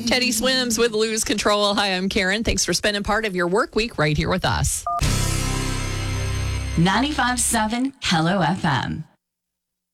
Teddy Swims with Lose Control. Hi, I'm Karen. Thanks for spending part of your work week right here with us. 95.7 Hello FM.